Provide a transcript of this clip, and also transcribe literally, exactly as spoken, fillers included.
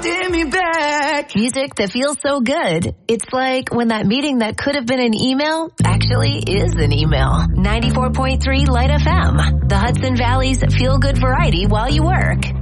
holding me back. Music that feels so good. It's like when that meeting that could have been an email actually is an email. ninety-four point three Light F M, the Hudson Valley's feel-good variety while you work.